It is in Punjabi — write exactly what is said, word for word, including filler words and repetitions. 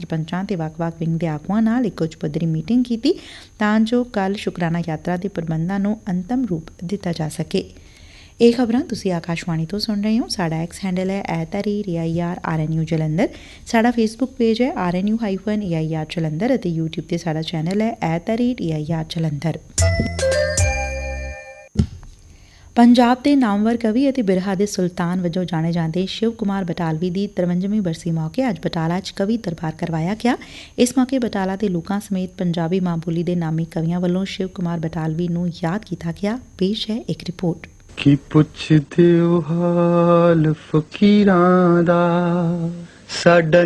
ਬਾਕੀ ਪੰਚਾਂ ਤੇ ਵੱਖ-ਵੱਖ ਵਿੰਗ ਦੇ ਆਗੂਆਂ ਨਾਲ ਇੱਕ ਉੱਚ ਪੱਧਰੀ ਮੀਟਿੰਗ ਕੀਤੀ ਤਾਂ ਜੋ ਕੱਲ੍ਹ ਸ਼ੁਕਰਾਨਾ ਯਾਤਰਾ ਦੇ ਪ੍ਰਬੰਧਾਂ ਨੂੰ ਅੰਤਮ ਰੂਪ ਦਿੱਤਾ ਜਾ ਸਕੇ। ਇਹ ਖਬਰਾਂ ਤੁਸੀਂ ਆਕਾਸ਼ਵਾਣੀ ਤੋਂ ਸੁਣ ਰਹੇ ਹੋ। ਸਾਡਾ ਐਕਸ ਹੈਂਡਲ ਹੈ at the rate A I R R N U Jalandhar. ਸਾਡਾ ਫੇਸਬੁੱਕ ਪੇਜ ਹੈ R N U hyphen A I R Jalandhar ਅਤੇ ਯੂਟਿਊਬ ਤੇ ਸਾਡਾ ਚੈਨਲ ਹੈ at the rate A I R Jalandhar. Punjab ਦੇ ਨਾਮਵਰ ਕਵੀ ਅਤੇ ਬਿਰਹਾ ਦੇ ਸੁਲਤਾਨ ਵਜੋਂ ਜਾਣੇ ਜਾਂਦੇ ਸ਼ਿਵ ਕੁਮਾਰ ਬਟਾਲਵੀ ਦੀ ਤਰਵੰਜਵੀਂ ਬਰਸੀ ਮੌਕੇ ਅੱਜ ਬਟਾਲਾ 'ਚ ਕਵੀ ਦਰਬਾਰ ਕਰਵਾਇਆ ਗਿਆ। ਇਸ ਮੌਕੇ ਬਟਾਲਾ ਦੇ ਲੋਕਾਂ ਸਮੇਤ ਪੰਜਾਬੀ ਮਾਂ ਬੋਲੀ ਦੇ ਨਾਮੀ ਕਵੀਆਂ ਵੱਲੋਂ ਸ਼ਿਵ ਕੁਮਾਰ ਬਟਾਲਵੀ ਨੂੰ ਯਾਦ ਕੀਤਾ ਗਿਆ। ਪੇਸ਼ ਹੈ ਇੱਕ ਰਿਪੋਰਟ। ਕੀ ਪੁੱਛਦੇ ਹੋ ਹਾਲ ਫਕੀਰਾਂ ਦਾ, ਸਾਡਾ